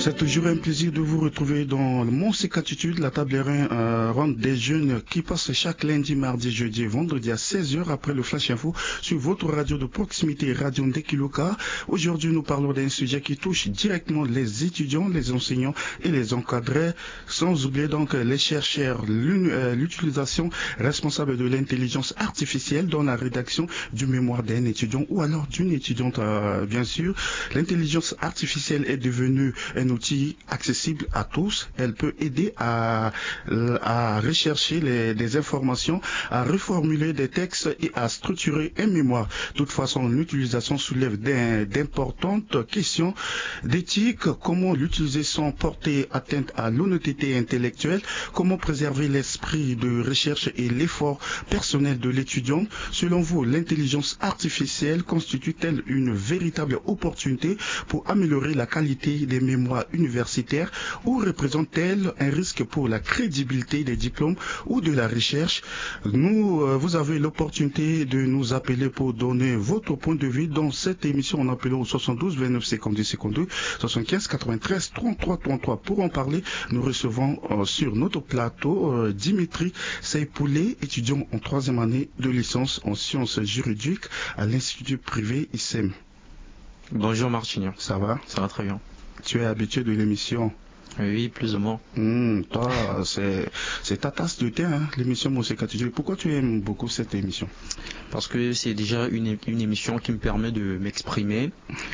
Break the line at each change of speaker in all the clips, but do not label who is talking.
C'est toujours un plaisir de vous retrouver dans le Mont Sécatitude, la table ronde des jeunes qui passe chaque lundi, mardi, jeudi et vendredi à 16h après le Flash Info sur votre radio de proximité, Radio Ndekiluka. Aujourd'hui, nous parlons d'un sujet qui touche directement les étudiants, les enseignants et les encadrés, sans oublier donc les chercheurs, l'utilisation responsable de l'intelligence artificielle dans la rédaction du mémoire d'un étudiant ou alors d'une étudiante, bien sûr. L'intelligence artificielle est devenue un outil accessible à tous. Elle peut aider à rechercher des informations, à reformuler des textes et à structurer un mémoire. Toutefois, son utilisation soulève d'importantes questions d'éthique. Comment l'utiliser sans porter atteinte à l'honnêteté intellectuelle? Comment préserver l'esprit de recherche et l'effort personnel de l'étudiant? Selon vous, l'intelligence artificielle constitue-t-elle une véritable opportunité pour améliorer la qualité des mémoires universitaires ou représente-t-elle un risque pour la crédibilité des diplômes ou de la recherche? Vous avez l'opportunité de nous appeler pour donner votre point de vue dans cette émission en appelant au 72 29 52 52 75 93 33 33. Pour en parler, nous recevons sur notre plateau Dimitri Saipoulé, étudiant en 3e année de licence en sciences juridiques à l'Institut privé ISEM.
Bonjour Martinien.
Ça va?
Ça va très bien.
Tu es habitué de l'émission?
Oui, plus ou moins.
Toi, c'est ta tasse de thé, hein, l'émission Mont Sécatitude. Pourquoi tu aimes beaucoup cette émission?
Parce que c'est déjà une émission qui me permet de m'exprimer.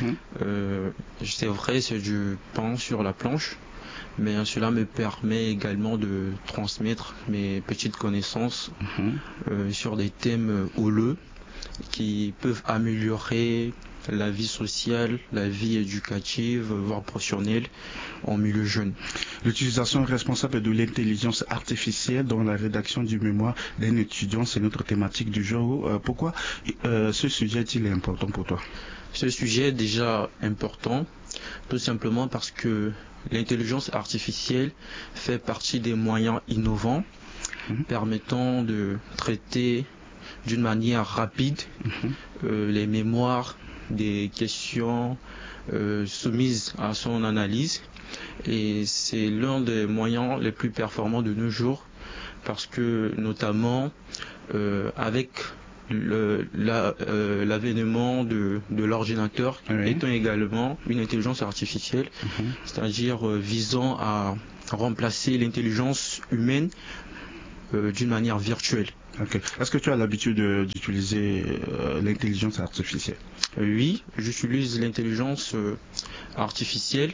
C'est vrai, c'est du pain sur la planche, mais cela me permet également de transmettre mes petites connaissances sur des thèmes houleux qui peuvent améliorer la vie sociale, la vie éducative, voire professionnelle en milieu jeune.
L'utilisation responsable de l'intelligence artificielle dans la rédaction du mémoire d'un étudiant, c'est notre thématique du jour. Pourquoi ce sujet est-il important pour toi?
Ce sujet est déjà important, tout simplement parce que l'intelligence artificielle fait partie des moyens innovants permettant de traiter d'une manière rapide les mémoires des questions soumises à son analyse, et c'est l'un des moyens les plus performants de nos jours parce que notamment avec l'avènement de l'ordinateur étant également une intelligence artificielle, c'est-à-dire visant à remplacer l'intelligence humaine d'une manière virtuelle.
Okay. Est-ce que tu as l'habitude d'utiliser l'intelligence artificielle?
Oui, j'utilise l'intelligence artificielle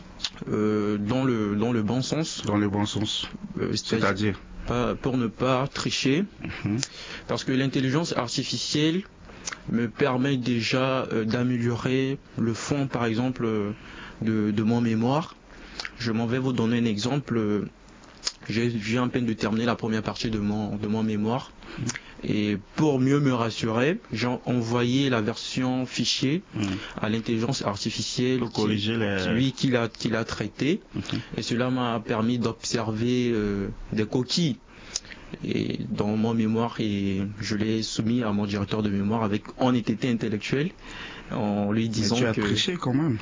dans le bon sens.
Dans le bon sens, c'est-à-dire
pour ne pas tricher, parce que l'intelligence artificielle me permet déjà d'améliorer le fond, par exemple, de mon mémoire. Je m'en vais vous donner un exemple. Je viens à peine de terminer la première partie de mon mémoire. Et pour mieux me rassurer, j'ai envoyé la version fichier à l'intelligence artificielle
pour corriger
qui l'a traité. Et cela m'a permis d'observer des coquilles dans mon mémoire, et je l'ai soumis à mon directeur de mémoire avec honnêteté intellectuelle en lui disant que...
Mais tu as triché quand même.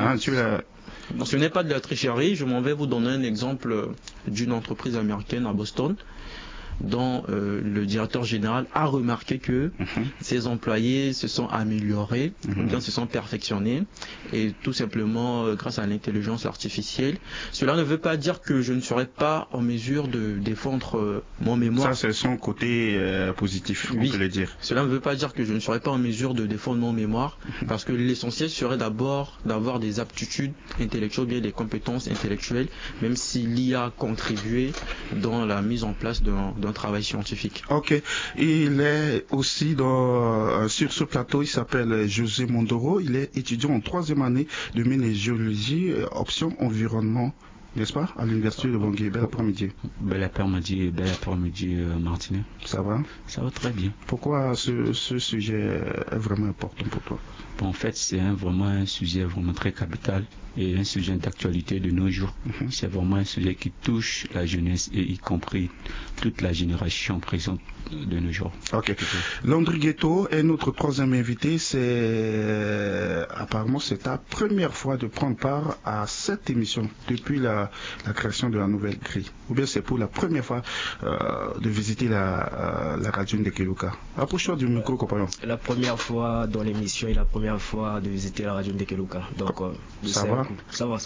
Non, ce n'est pas de la tricherie. Je m'en vais vous donner un exemple d'une entreprise américaine à Boston dont le directeur général a remarqué que ses employés se sont améliorés, ou bien se sont perfectionnés, et tout simplement grâce à l'intelligence artificielle. Cela ne veut pas dire que je ne serai pas en mesure de défendre mon mémoire.
Ça, c'est son côté positif, on peut le dire.
Cela ne veut pas dire que je ne serai pas en mesure de défendre mon mémoire, parce que l'essentiel serait d'abord d'avoir des aptitudes intellectuelles, bien des compétences intellectuelles, même si l'IA a contribué dans la mise en place d'un travail scientifique.
Ok. Il est aussi sur ce plateau, il s'appelle José Mondoro. Il est étudiant en 3e année de mine et géologie, option environnement, n'est-ce pas, à l'université de Bangui. Bel après-midi.
Bel après-midi, Martinet.
Ça va?
Ça va très bien.
Pourquoi ce sujet est vraiment important pour toi?
Bon, en fait, c'est vraiment un sujet vraiment très capital et un sujet d'actualité de nos jours. C'est vraiment un sujet qui touche la jeunesse et y compris toute la génération présente de nos jours.
Ok. Landry Ghetto est notre troisième invité. Apparemment, c'est ta première fois de prendre part à cette émission depuis la création de la nouvelle grille. Ou bien c'est pour la première fois de visiter la radio Ndekeluka. Approche-toi du micro, compagnon.
La première fois dans l'émission et la première fois de visiter la radio Ndekeluka. Donc,
ça va?
Ça va.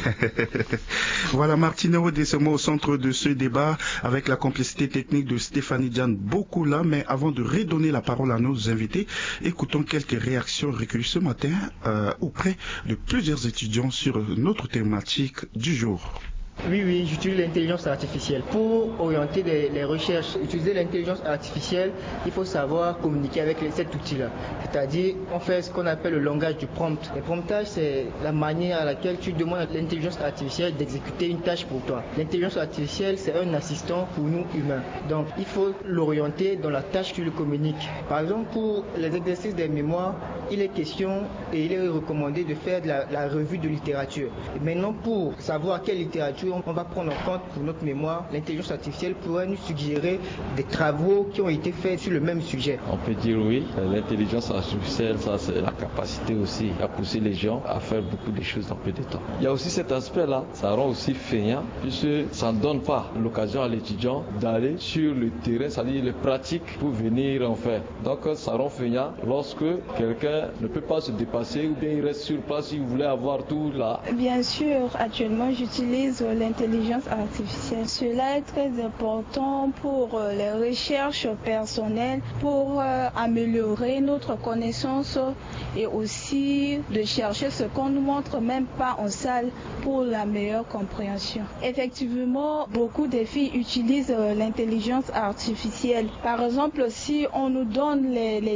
Voilà, Martineau Desemo au centre de ce débat avec la complicité technique de Stéphanie Diane Bokoula. Mais avant de redonner la parole à nos invités, écoutons quelques réactions recueillies ce matin auprès de plusieurs étudiants sur notre thématique du jour.
Oui, j'utilise l'intelligence artificielle pour orienter les recherches. Utiliser l'intelligence artificielle, il faut savoir communiquer avec cet outil-là. C'est-à-dire, on fait ce qu'on appelle le langage du prompt. Le promptage, c'est la manière à laquelle tu demandes à l'intelligence artificielle d'exécuter une tâche pour toi. L'intelligence artificielle, c'est un assistant pour nous humains. Donc, il faut l'orienter dans la tâche que tu lui communiques. Par exemple, pour les exercices des mémoires, il est question et il est recommandé de faire de la revue de littérature. Et maintenant, pour savoir quelle littérature on va prendre en compte pour notre mémoire, l'intelligence artificielle pourrait nous suggérer des travaux qui ont été faits sur le même sujet.
On peut dire oui, l'intelligence artificielle, ça c'est la capacité aussi à pousser les gens à faire beaucoup de choses en peu de temps. Il y a aussi cet aspect-là, ça rend aussi feignant, puisque ça ne donne pas l'occasion à l'étudiant d'aller sur le terrain, c'est-à-dire les pratiques pour venir en faire. Donc ça rend feignant lorsque quelqu'un ne peut pas se dépasser ou bien il reste sur place si vous voulez avoir tout là.
Bien sûr, actuellement j'utilise l'intelligence artificielle. Cela est très important pour les recherches personnelles, pour améliorer notre connaissance et aussi de chercher ce qu'on ne montre même pas en salle pour la meilleure compréhension. Effectivement, beaucoup de filles utilisent l'intelligence artificielle. Par exemple, si on nous donne les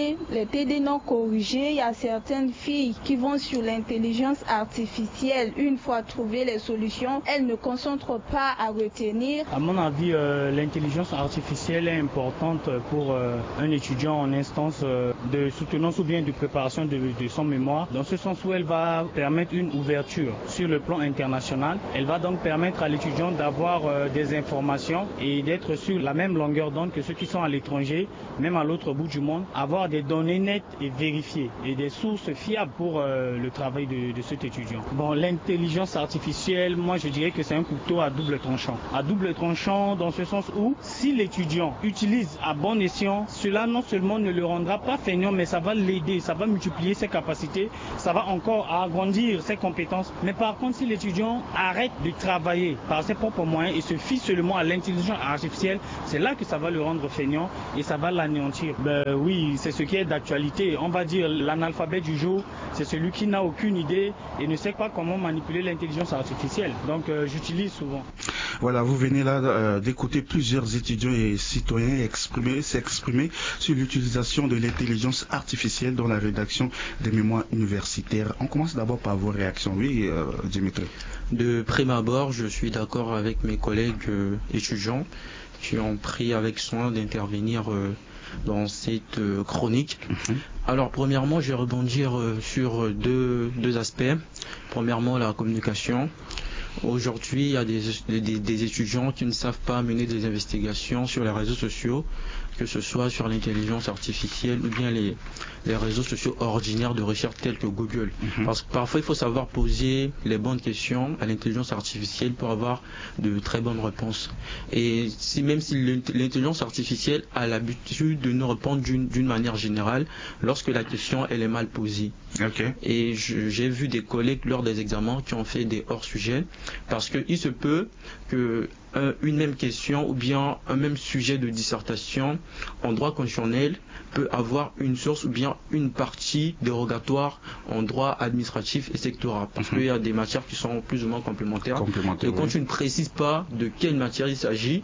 TD non corrigés, il y a certaines filles qui vont sur l'intelligence artificielle. Une fois trouvées les solutions, elles ne concentrent pas à retenir.
À mon avis, l'intelligence artificielle est importante pour un étudiant en instance de soutenance ou bien de préparation de son mémoire, dans ce sens où elle va permettre une ouverture sur le plan international. Elle va donc permettre à l'étudiant d'avoir des informations et d'être sur la même longueur d'onde que ceux qui sont à l'étranger, même à l'autre bout du monde, avoir des données nettes et vérifiées et des sources fiables pour le travail de cet étudiant. Bon, l'intelligence artificielle, moi je dirais que c'est un couteau à double tranchant. À double tranchant dans ce sens où si l'étudiant utilise à bon escient, cela non seulement ne le rendra pas feignant, mais ça va l'aider, ça va multiplier ses capacités, ça va encore agrandir ses compétences. Mais par contre, si l'étudiant arrête de travailler par ses propres moyens et se fie seulement à l'intelligence artificielle, c'est là que ça va le rendre feignant et ça va l'anéantir. Oui, c'est ce qui est d'actualité. On va dire l'analphabète du jour, c'est celui qui n'a aucune idée et ne sait pas comment manipuler l'intelligence artificielle. Donc j'utilise souvent.
Voilà, vous venez là d'écouter plusieurs étudiants et citoyens s'exprimer sur l'utilisation de l'intelligence artificielle dans la rédaction des mémoires universitaires. On commence d'abord par vos réactions. Oui, Dimitri.
De prime abord, je suis d'accord avec mes collègues étudiants qui ont pris avec soin d'intervenir dans cette chronique. Alors premièrement, je vais rebondir sur deux aspects. Premièrement, la communication. Aujourd'hui, il y a des étudiants qui ne savent pas mener des investigations sur les réseaux sociaux, que ce soit sur l'intelligence artificielle ou bien les réseaux sociaux ordinaires de recherche tels que Google. Parce que parfois, il faut savoir poser les bonnes questions à l'intelligence artificielle pour avoir de très bonnes réponses. Et même si l'intelligence artificielle a l'habitude de nous répondre d'une manière générale, lorsque la question elle est mal posée.
Okay.
Et j'ai vu des collègues lors des examens qui ont fait des hors-sujets, parce qu'il se peut que une même question ou bien un même sujet de dissertation en droit constitutionnel peut avoir une source ou bien une partie dérogatoire en droit administratif et sectoral, parce qu'il y a des matières qui sont plus ou moins complémentaires. Et quand tu ne précises pas de quelle matière il s'agit,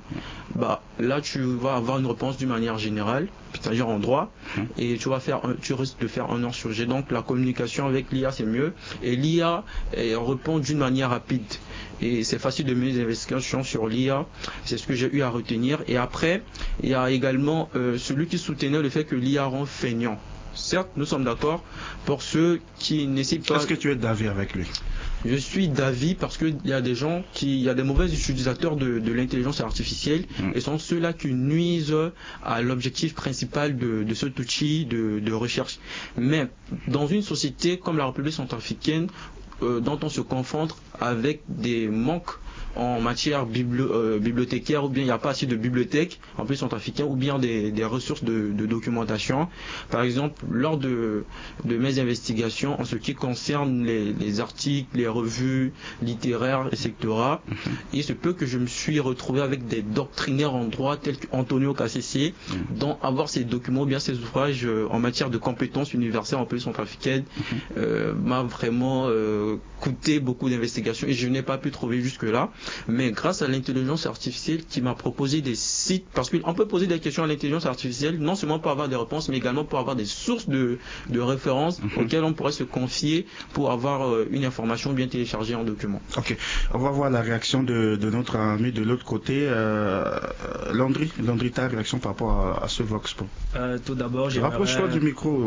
là tu vas avoir une réponse d'une manière générale, c'est-à-dire en droit, et tu risques de faire un hors-sujet. Donc la communication avec l'IA c'est mieux, et l'IA répond d'une manière rapide. Et c'est facile de mener des investigations sur l'IA, c'est ce que j'ai eu à retenir. Et après, il y a également celui qui soutenait le fait que l'IA rend feignant. certes, nous sommes d'accord pour ceux qui n'hésitent pas.
Est-ce que tu es d'avis avec lui?
Je suis d'avis parce qu'il y a des gens il y a des mauvais utilisateurs de l'intelligence artificielle et sont ceux-là qui nuisent à l'objectif principal de cet outil de recherche. Mais dans une société comme la République centrafricaine, dont on se confronte avec des manques en matière bibliothécaire, ou bien il n'y a pas assez de bibliothèques en plus centrafricains, ou bien des ressources de documentation. Par exemple, lors de mes investigations en ce qui concerne les articles, les revues littéraires, etc., il se peut que je me suis retrouvé avec des doctrinaires en droit tels qu'Antonio Cassese, dont avoir ces documents ou bien ces ouvrages en matière de compétences universelles en plus centrafricaine m'a vraiment coûté beaucoup d'investigations et je n'ai pas pu trouver jusque-là. Mais grâce à l'intelligence artificielle qui m'a proposé des sites, parce qu'on peut poser des questions à l'intelligence artificielle, non seulement pour avoir des réponses, mais également pour avoir des sources de références auxquelles on pourrait se confier pour avoir une information bien téléchargée en document.
Ok, on va voir la réaction de notre ami de l'autre côté. Landry, ta réaction par rapport à ce Vox Pop?
Tout d'abord,
rapproche-toi du micro.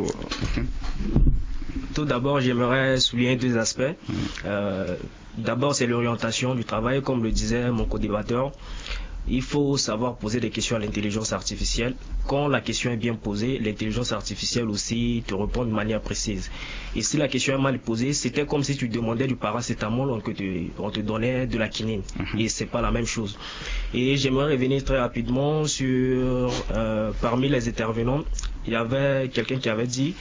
Tout d'abord, j'aimerais souligner deux aspects. D'abord, c'est l'orientation du travail, comme le disait mon co-débatteur. Il faut savoir poser des questions à l'intelligence artificielle. Quand la question est bien posée, l'intelligence artificielle aussi te répond de manière précise. Et si la question est mal posée, c'était comme si tu demandais du paracétamol, on te donnait de la quinine. Et c'est pas la même chose. Et j'aimerais revenir très rapidement sur, parmi les intervenants, il y avait quelqu'un qui avait dit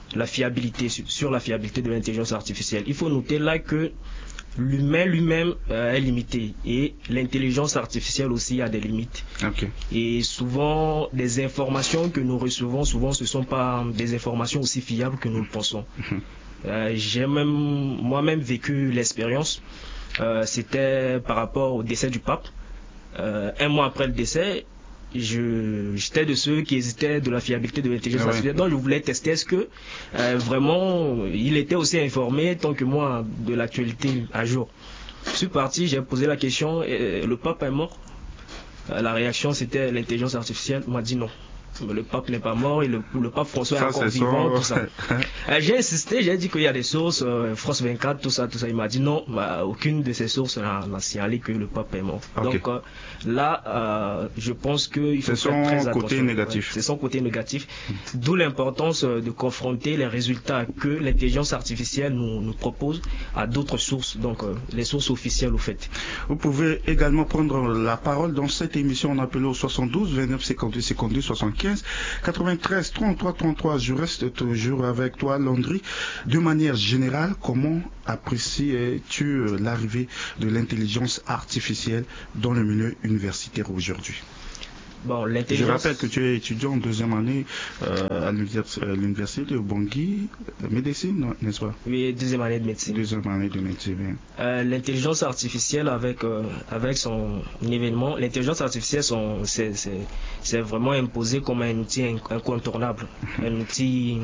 sur la fiabilité de l'intelligence artificielle. Il faut noter là que l'humain lui-même est limité et l'intelligence artificielle aussi a des limites.
Okay.
Et souvent, des informations que nous recevons, souvent ce ne sont pas des informations aussi fiables que nous le pensons. J'ai moi-même vécu l'expérience. C'était par rapport au décès du pape. Un mois après le décès, j'étais de ceux qui hésitaient de la fiabilité de l'intelligence artificielle. Donc je voulais tester est-ce que vraiment il était aussi informé tant que moi de l'actualité à jour. Je suis parti, j'ai posé la question, le pape est mort? La réaction c'était l'intelligence artificielle m'a dit non. Le pape n'est pas mort et le pape François est encore vivant, tout ça. J'ai insisté, j'ai dit qu'il y a des sources, France 24, tout ça. Il m'a dit non, aucune de ces sources n'a signalé que le pape est mort. Okay. Donc là, je pense qu'il faut faire très attention.
Côté négatif.
C'est son côté négatif. D'où l'importance de confronter les résultats que l'intelligence artificielle nous propose à d'autres sources, donc les sources officielles au fait.
Vous pouvez également prendre la parole dans cette émission en appelant au 72 29 52 52 75 93 33 33. Je reste toujours avec toi, Landry. De manière générale, comment apprécies-tu l'arrivée de l'intelligence artificielle dans le milieu universitaire aujourd'hui?
Bon,
je rappelle que tu es étudiant en deuxième année à l'université de Bangui, médecine, n'est-ce pas?
Oui, deuxième année de médecine.
Deuxième année de médecine.
L'intelligence artificielle avec son événement, l'intelligence artificielle c'est vraiment imposé comme un outil incontournable, un outil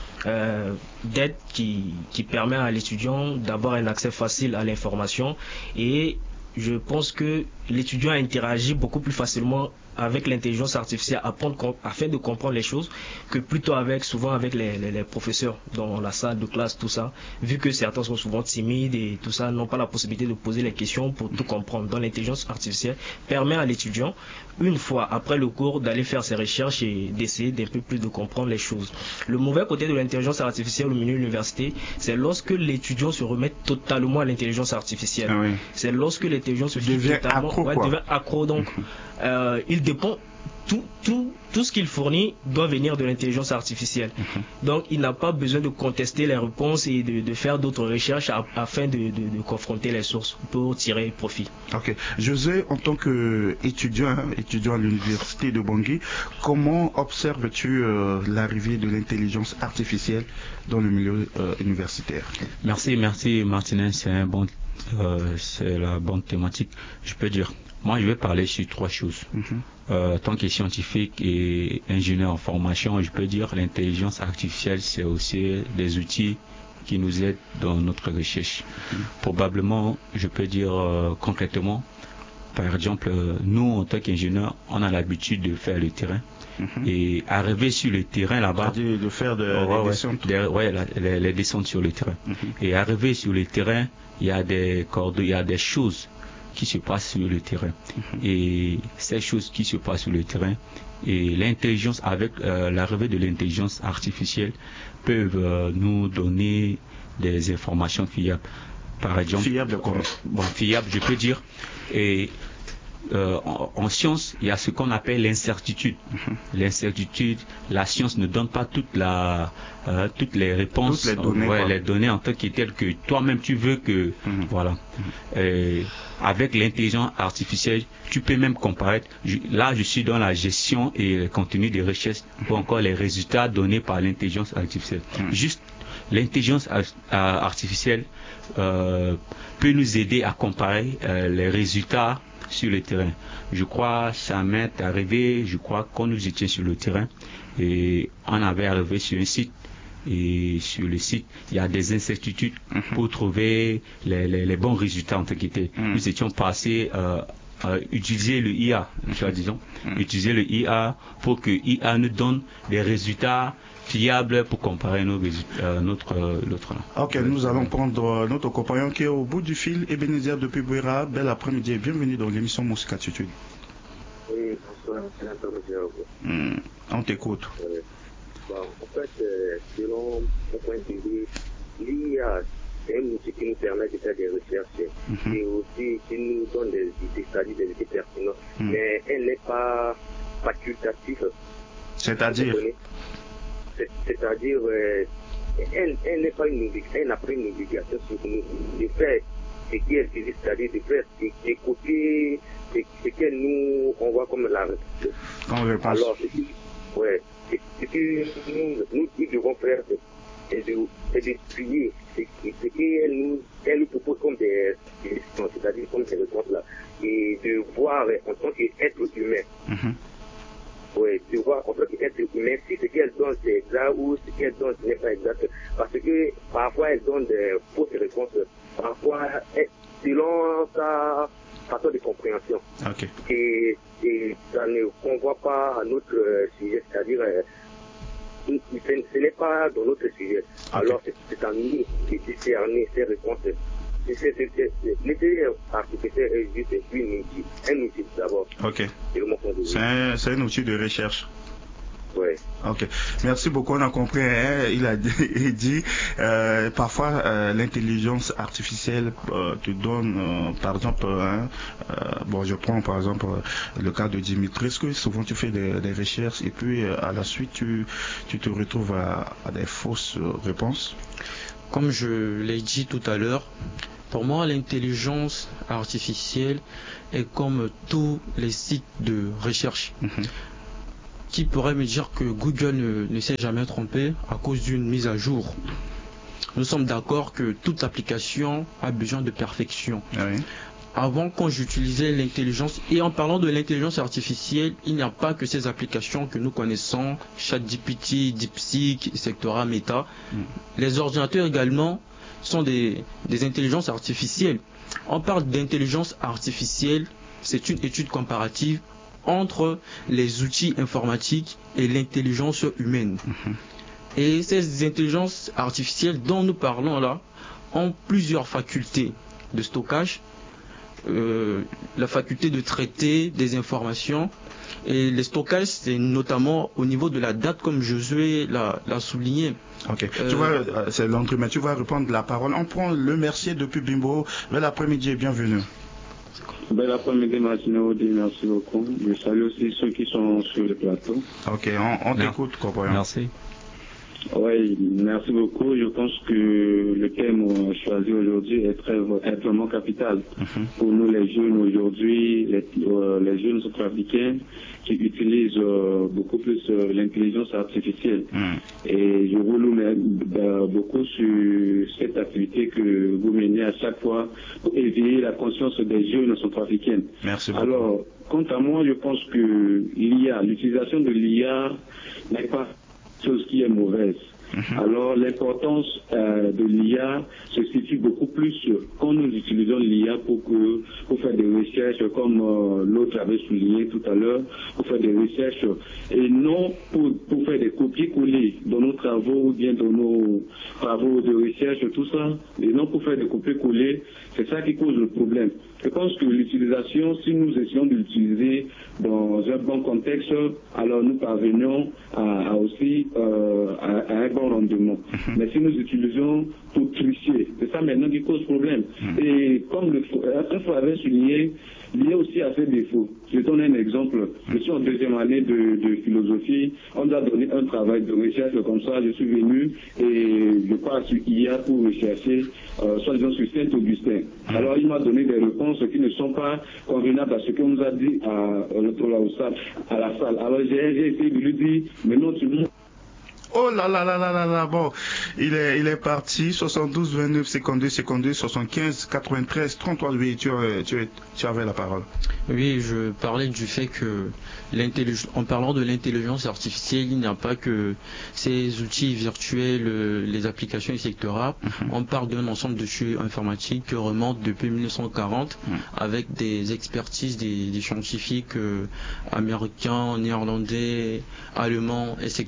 d'aide qui permet à l'étudiant d'avoir un accès facile à l'information et je pense que l'étudiant interagit beaucoup plus facilement avec l'intelligence artificielle afin de comprendre les choses que plutôt souvent avec les professeurs dans la salle de classe, tout ça, vu que certains sont souvent timides et tout ça, n'ont pas la possibilité de poser les questions pour tout comprendre. Donc l'intelligence artificielle permet à l'étudiant, une fois après le cours, d'aller faire ses recherches et d'essayer d'un peu plus de comprendre les choses. Le mauvais côté de l'intelligence artificielle au milieu de l'université, c'est lorsque l'étudiant se remet totalement à l'intelligence artificielle.
Ah oui.
C'est lorsque l'étudiant se
devient
accro, donc il dépend tout ce qu'il fournit doit venir de l'intelligence artificielle. Donc il n'a pas besoin de contester les réponses et de faire d'autres recherches afin de confronter les sources pour tirer profit.
Ok. José, en tant qu'étudiant à l'université de Bangui, comment observes-tu l'arrivée de l'intelligence artificielle dans le milieu universitaire?
Merci Martinez, c'est la bonne thématique, je peux dire. Moi, je vais parler sur trois choses. Tant que scientifique et ingénieur en formation, je peux dire l'intelligence artificielle, c'est aussi des outils qui nous aident dans notre recherche. Probablement, je peux dire concrètement, par exemple, nous, en tant qu'ingénieurs, on a l'habitude de faire le terrain. et arriver sur le terrain là-bas.
C'est-à-dire de faire des descentes.
Les descentes sur le terrain. Et arriver sur le terrain, il y a des cordes, il y a des choses qui se passent sur le terrain. Et ces choses qui se passent sur le terrain, et l'intelligence, avec l'arrivée de l'intelligence artificielle, peuvent nous donner des informations fiables. Par exemple, fiable, je peux dire. Et en science, il y a ce qu'on appelle l'incertitude. L'incertitude, la science ne donne pas toutes les réponses, les données en tant que telles que toi-même tu veux que voilà. Avec l'intelligence artificielle, tu peux même comparer. Là, je suis dans la gestion et le contenu des recherches ou encore les résultats donnés par l'intelligence artificielle. Juste l'intelligence artificielle peut nous aider à comparer les résultats sur le terrain. Je crois ça m'est arrivé, quand nous étions sur le terrain et on avait arrivé sur un site, et sur le site il y a des incertitudes pour trouver les bons résultats en tant que tel. Nous étions passés à utiliser le IA, utiliser le IA pour que IA nous donne des résultats fiable pour comparer nos résultats, l'autre.
Ok, nous allons prendre notre compagnon qui est au bout du fil, Ebenezer depuis Bouéra. Bel après-midi et bienvenue dans l'émission Musique Attitude.
Oui, bonsoir,
on t'écoute.
En fait, selon mon point de vue, l'IA, c'est un outil qui nous permet de faire des recherches et aussi qui nous donne des idées, c'est-à-dire des idées pertinentes, mais elle n'est pas facultative.
C'est-à-dire
elle n'est pas elle n'a pas une obligation sur nous de faire ce qu'elle dit, c'est-à-dire de faire d'écouter ce qu'elle nous envoie comme la réponse. Alors, ce que nous devons faire, c'est d'expliquer ce qu'elle nous propose comme des questions, c'est-à-dire comme des réponses là, et de voir en tant qu'être humain. Oui, de voir en tant qu'être humain si ce qu'elle donne c'est exact ou ce qu'elle donne ce n'est pas exact. Parce que parfois elle donne des fausses réponses, parfois selon sa façon de compréhension. Et ça ne convoit pas à notre sujet, c'est-à-dire ce n'est pas dans notre sujet. Alors c'est à nous de discerner ces réponses. L'intelligence artificielle est juste un outil d'abord.
C'est un outil de recherche.
Oui.
Ok, merci beaucoup, on a compris. Il a dit parfois l'intelligence artificielle te donne, par exemple, je prends par exemple le cas de Dimitri, est-ce que souvent tu fais des recherches et puis à la suite tu te retrouves à des fausses réponses?
Comme je l'ai dit tout à l'heure, pour moi, l'intelligence artificielle est comme tous les sites de recherche. Qui pourrait me dire que Google ne s'est jamais trompé à cause d'une mise à jour? Nous sommes d'accord que toute application a besoin de perfection. Avant, quand j'utilisais l'intelligence, et en parlant de l'intelligence artificielle, il n'y a pas que ces applications que nous connaissons, ChatGPT, DeepSeek, Sectora, Meta. Les ordinateurs également sont des intelligences artificielles. On parle d'intelligence artificielle, c'est une étude comparative entre les outils informatiques et l'intelligence humaine. Et ces intelligences artificielles dont nous parlons là ont plusieurs facultés de stockage, la faculté de traiter des informations, et les stockages c'est notamment au niveau de la date comme Josué l'a souligné.
Tu vois, c'est l'entrée, tu vas reprendre la parole. On prend le Mercier depuis Bimbo. Bel après-midi et bienvenue.
Bel après-midi, Martino, merci beaucoup. Je salue aussi ceux qui sont sur le plateau.
On t'écoute, compagnon.
Merci.
Oui, merci beaucoup. Je pense que le thème choisi aujourd'hui est vraiment capital. Pour nous, les jeunes aujourd'hui, les jeunes centrafricains qui utilisent beaucoup plus l'intelligence artificielle. Et je vous loue beaucoup sur cette activité que vous menez à chaque fois pour éveiller la conscience des jeunes centrafricains.
Merci beaucoup.
Alors, quant à moi, je pense que l'utilisation de l'IA n'est pas chose qui est mauvaise. Alors l'importance de l'IA se situe beaucoup plus quand nous utilisons l'IA pour faire des recherches, comme l'autre avait souligné tout à l'heure, pour faire des recherches et non pour faire des copier-coller dans nos travaux ou bien dans nos travaux de recherche, tout ça, et non pour faire des copier-coller. C'est ça qui cause le problème. Je pense que l'utilisation, si nous essayons de l'utiliser dans un bon contexte, alors nous parvenons à un bon rendement. Mais si nous utilisons pour tricher, c'est ça maintenant qui cause problème. Et comme un fois avait souligné, il y a aussi à ses défauts. Je donne un exemple. Je suis en deuxième année de philosophie. On nous a donné un travail de recherche comme ça. Je suis venu et je pars sur IA pour rechercher, soit disant sur Saint-Augustin. Alors il m'a donné des réponses qui ne sont pas convenables à ce qu'on nous a dit à la salle. Alors j'ai essayé de lui dire, mais non, tu nous...
Oh là là là là là là, bon, il est parti, 72, 29, 52, 75, 93, 33, oui, tu avais la parole.
Oui, je parlais du fait que en parlant de l'intelligence artificielle, il n'y a pas que ces outils virtuels, les applications, etc. On parle d'un ensemble de tuyaux informatiques qui remontent depuis 1940 avec des expertises des scientifiques américains, néerlandais, allemands, etc.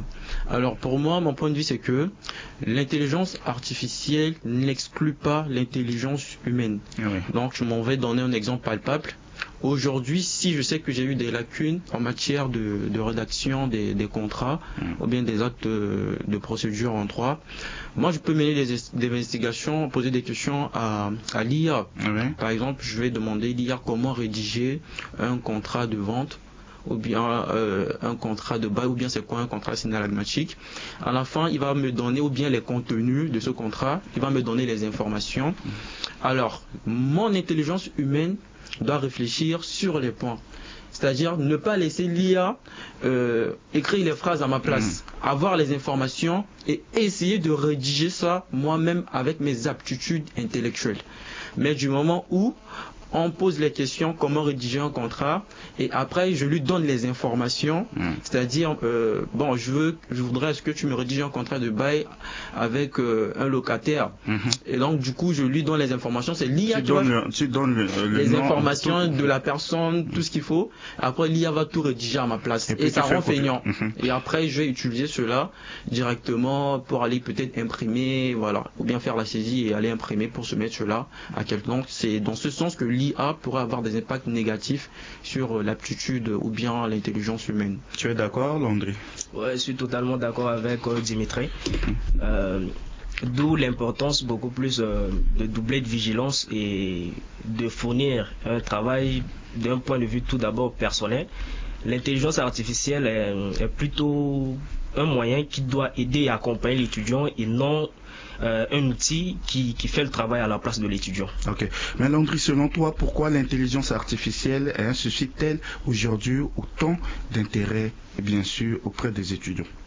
Alors pour moi, mon point de vue, c'est que l'intelligence artificielle n'exclut pas l'intelligence humaine. Donc je m'en vais donner un exemple palpable. Aujourd'hui, si je sais que j'ai eu des lacunes en matière de rédaction des contrats ou bien des actes de procédure en droit, moi je peux mener des investigations, poser des questions à l'IA. Par exemple, je vais demander à l'IA comment rédiger un contrat de vente ou bien un contrat de bail, ou bien c'est quoi un contrat synalagmatique. À la fin, il va me donner ou bien les contenus de ce contrat, il va me donner les informations. Alors, mon intelligence humaine doit réfléchir sur les points. C'est-à-dire ne pas laisser l'IA écrire les phrases à ma place, avoir les informations et essayer de rédiger ça moi-même avec mes aptitudes intellectuelles. Mais du moment où on pose les questions, comment rédiger un contrat, et après je lui donne les informations, c'est-à-dire bon, je voudrais est-ce que tu me rédiges un contrat de bail avec un locataire, et donc du coup je lui donne les informations, c'est l'IA qui va les informations de la personne, tout ce qu'il faut, après l'IA va tout rédiger à ma place, et ça rend feignant, et après je vais utiliser cela directement pour aller peut-être imprimer, voilà, ou bien faire la saisie et aller imprimer pour se mettre cela à quelqu'un. Donc c'est dans ce sens que l'IA pourrait avoir des impacts négatifs sur l'aptitude ou bien l'intelligence humaine.
Tu es d'accord, Landry?
Ouais, je suis totalement d'accord avec Dimitri. D'où l'importance beaucoup plus de doubler de vigilance et de fournir un travail d'un point de vue tout d'abord personnel. L'intelligence artificielle est plutôt un moyen qui doit aider et accompagner l'étudiant et non un outil qui fait le travail à la place de l'étudiant.
Ok. Mais Landry, selon toi, pourquoi l'intelligence artificielle suscite-t-elle aujourd'hui autant d'intérêt, bien sûr, auprès des étudiants?